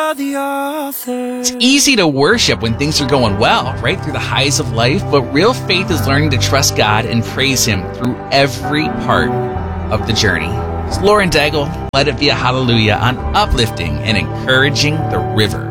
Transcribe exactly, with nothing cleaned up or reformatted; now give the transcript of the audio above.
are the author. It's easy to worship when things are going well, right through the highs of life, but real faith is learning to trust God and praise Him through every part of the journey. It's Lauren Daigle, Let It Be a Hallelujah on uplifting and encouraging the river.